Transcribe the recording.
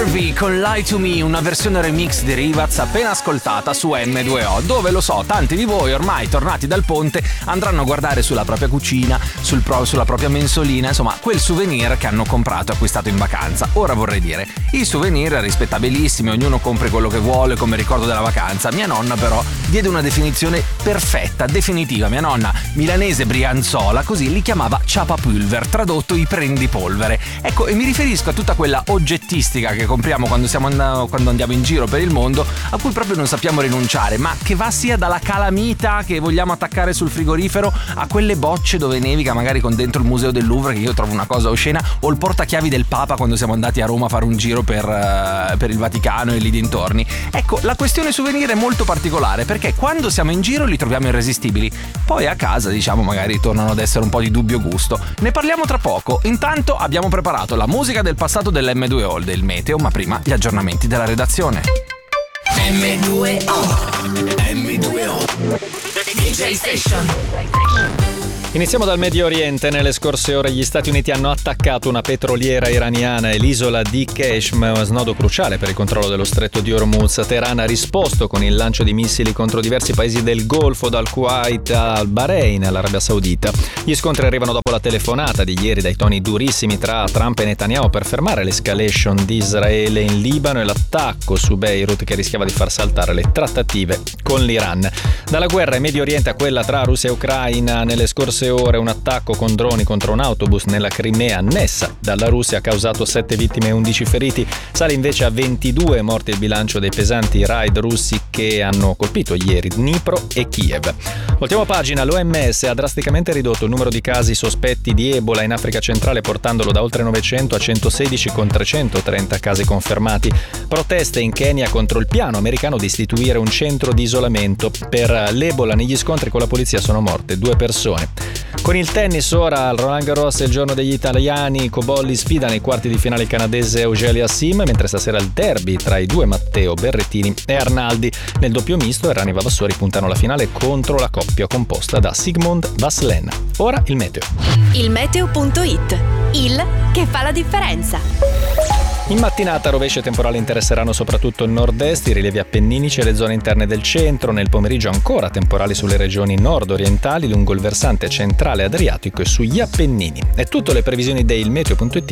Harvey con Lie to Me, una versione remix di Rivaz appena ascoltata su M2O, dove lo so, tanti di voi ormai tornati dal ponte andranno a guardare sulla propria cucina, sulla propria mensolina, insomma quel souvenir che hanno comprato e acquistato in vacanza. Ora vorrei dire, i souvenir rispettabilissimi, ognuno compri quello che vuole come ricordo della vacanza. Mia nonna però diede una definizione perfetta, definitiva. Mia nonna, milanese brianzola, così li chiamava ciapapulver, tradotto i prendipolvere. Ecco, e mi riferisco a tutta quella oggettistica che compriamo quando andiamo in giro per il mondo, a cui proprio non sappiamo rinunciare, ma che va sia dalla calamita che vogliamo attaccare sul frigorifero a quelle bocce dove nevica, magari con dentro il museo del Louvre, che io trovo una cosa oscena, o il portachiavi del Papa quando siamo andati a Roma a fare un giro per il Vaticano e lì dintorni. Ecco, la questione souvenir è molto particolare perché quando siamo in giro li troviamo irresistibili, poi a casa diciamo magari tornano ad essere un po' di dubbio gusto. Ne parliamo tra poco. Intanto abbiamo preparato la musica del passato dell'M2O, del Meteo, ma prima gli aggiornamenti della redazione. M2O DJ Station. Iniziamo dal Medio Oriente. Nelle scorse ore gli Stati Uniti hanno attaccato una petroliera iraniana e l'isola di Qeshm, snodo cruciale per il controllo dello stretto di Hormuz. Teheran ha risposto con il lancio di missili contro diversi paesi del Golfo, dal Kuwait al Bahrain all'Arabia Saudita. Gli scontri arrivano dopo la telefonata di ieri dai toni durissimi tra Trump e Netanyahu per fermare l'escalation di Israele in Libano e l'attacco su Beirut che rischiava di far saltare le trattative con l'Iran. Dalla guerra in Medio Oriente a quella tra Russia e Ucraina, nelle scorse ore un attacco con droni contro un autobus nella Crimea annessa dalla Russia ha causato 7 vittime e 11 feriti. Sale invece a 22 morti il bilancio dei pesanti raid russi che hanno colpito ieri Dnipro e Kiev. Voltiamo pagina. L'OMS ha drasticamente ridotto il numero di casi sospetti di Ebola in Africa centrale, portandolo da oltre 900 a 116 con 330 casi confermati. Proteste in Kenya contro il piano americano di istituire un centro di isolamento per l'Ebola. Negli scontri con la polizia sono morte 2 persone. Con il tennis ora al Roland Garros è il giorno degli italiani. Cobolli sfida nei quarti di finale il canadese Auger Aliassime, mentre stasera il derby tra i due Matteo Berrettini e Arnaldi. Nel doppio misto Errani e Vavassori puntano alla finale contro la coppia composta da Sigmund Vaslen. Ora il meteo. Il meteo.it, il che fa la differenza. In mattinata rovesci e temporali interesseranno soprattutto il nord-est, i rilievi appenninici e le zone interne del centro. Nel pomeriggio ancora temporali sulle regioni nord-orientali, lungo il versante centrale adriatico e sugli Appennini. È tutto. Le previsioni del meteo.it